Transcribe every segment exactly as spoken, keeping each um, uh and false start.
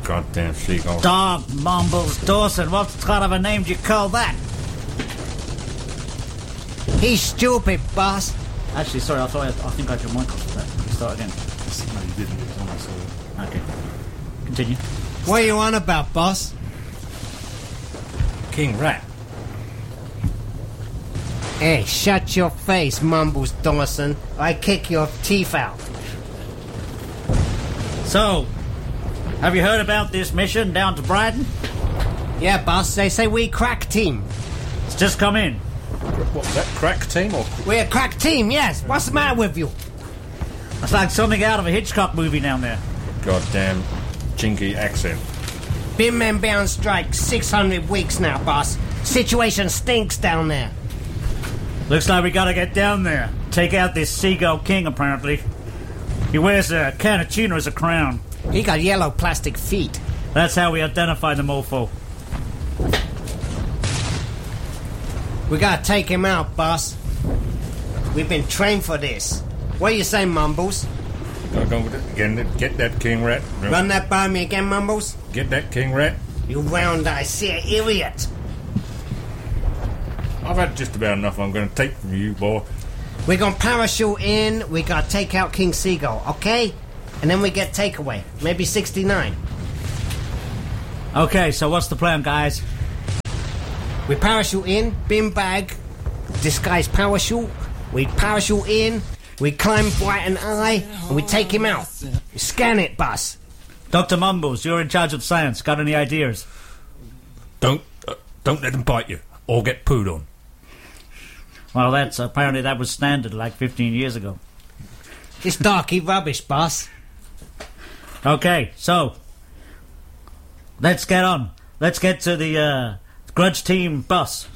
goddamn seagull. Dog Mumbles Dawson, what kind of a name do you call that? He's stupid, boss. Actually, sorry, I thought I, I think I had your mic off. That. You start again. No, you didn't. It was on my side. Okay. Continue. What are you on about, boss? King Rat. Hey, shut your face, Mumbles Dawson. I kick your teeth out. So, have you heard about this mission down to Brighton? Yeah, boss, they say we crack team. It's just come in. What's that, crack team or... We're a crack team, yes. What's the matter with you? It's like something out of a Hitchcock movie down there. Goddamn chinky accent. Been men be on strike six hundred weeks now, boss. Situation stinks down there. Looks like we gotta get down there. Take out this Seagull King, apparently. He wears a can of tuna as a crown. He got yellow plastic feet. That's how we identify the mofo. We gotta take him out, boss. We've been trained for this. What do you say, Mumbles? Gotta go with it again. Get that King Rat. Run that by me again, Mumbles? Get that King Rat. You round-eyed seer idiot. I've had just about enough I'm going to take from you, boy. We're gonna parachute in, we gotta take out King Seagull, okay? And then we get takeaway. Maybe sixty-nine. Okay, so what's the plan, guys? We parachute in, bin bag, disguise parachute. We parachute in, we climb Brighton Eye, and we take him out. Scan it, boss. Doctor Mumbles, you're in charge of science. Got any ideas? Don't, uh, don't let them bite you, or get pooed on. Well, that's apparently that was standard like fifteen years ago. It's darky rubbish, boss. Okay, so let's get on. Let's get to the uh, Grudge Team bus.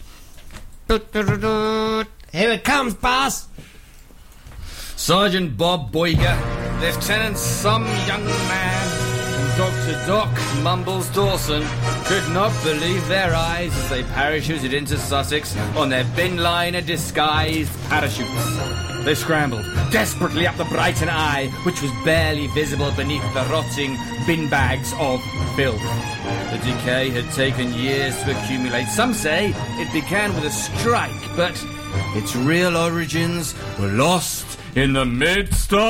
Here it comes, boss. Sergeant Bob Boyger, Lieutenant some young man, and Doctor Doc Mumbles Dawson could not believe their eyes as they parachuted into Sussex on their bin liner disguised parachutes. They scrambled desperately up the Brighton Eye, which was barely visible beneath the rotting bin bags of filth. The decay had taken years to accumulate. Some say it began with a strike, but its real origins were lost in the midst of